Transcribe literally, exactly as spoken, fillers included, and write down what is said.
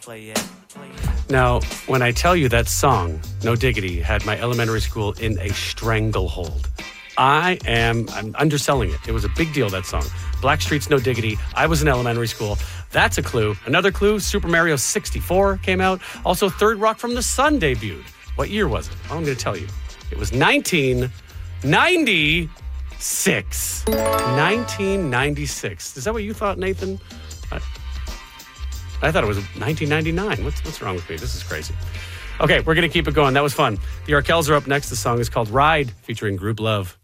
Now, when I tell you that song, No Diggity, had my elementary school in a stranglehold, I am I'm underselling it. It was a big deal, that song. Blackstreet's No Diggity. I was in elementary school. That's a clue. Another clue, Super Mario sixty-four came out. Also, Third Rock from the Sun debuted. What year was it? Well, I'm going to tell you. It was nineteen ninety-six. nineteen ninety-six. Is that what you thought, Nathan? I, I thought it was nineteen ninety-nine. What's, what's wrong with me? This is crazy. Okay, we're going to keep it going. That was fun. The Arkells are up next. The song is called Ride, featuring Group Love.